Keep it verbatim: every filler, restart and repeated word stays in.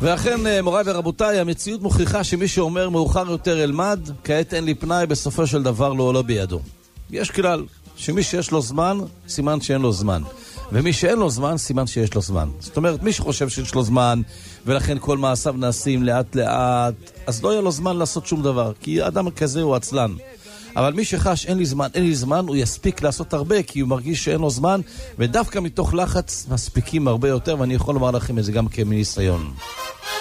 ואכן, מוריי ורבותיי, המציאות מוכיחה שמי שאומר מאוחר יותר אלמד, כעת אין לי פנאי, בסופו של דבר לא עולה בידו. יש כלל, שמי שיש לו זמן, סימן שאין לו זמן. ומי שאין לו זמן, סימן שיש לו זמן. זאת אומרת, מי שחושב שיש לו זמן, ולכן כל מעשיו נעשים לאט לאט, אז לא יהיה לו זמן לעשות שום דבר, כי אדם כזה הוא עצלן. אבל מי שחש אין לי זמן, אין לי זמן, הוא יספיק לעשות הרבה, כי הוא מרגיש שאין לו זמן, ודווקא מתוך לחץ מספיקים הרבה יותר, ואני יכול לומר לכם את זה גם כמניסיון.